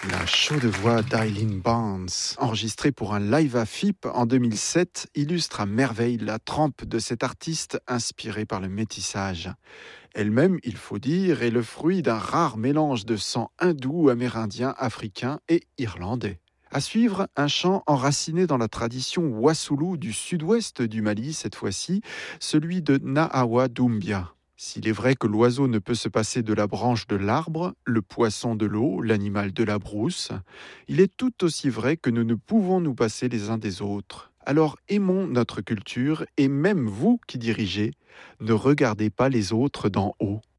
La chaude voix d'Eileen Barnes, enregistrée pour un live à FIP en 2007, illustre à merveille la trempe de cette artiste inspirée par le métissage. Elle-même, il faut dire, est le fruit d'un rare mélange de sang hindou, amérindien, africain et irlandais. À suivre, un chant enraciné dans la tradition Wassoulou du sud-ouest du Mali, cette fois-ci, celui de Nahawa Doumbia. S'il est vrai que l'oiseau ne peut se passer de la branche de l'arbre, le poisson de l'eau, l'animal de la brousse, il est tout aussi vrai que nous ne pouvons nous passer les uns des autres. Alors aimons notre culture et même vous qui dirigez, ne regardez pas les autres d'en haut.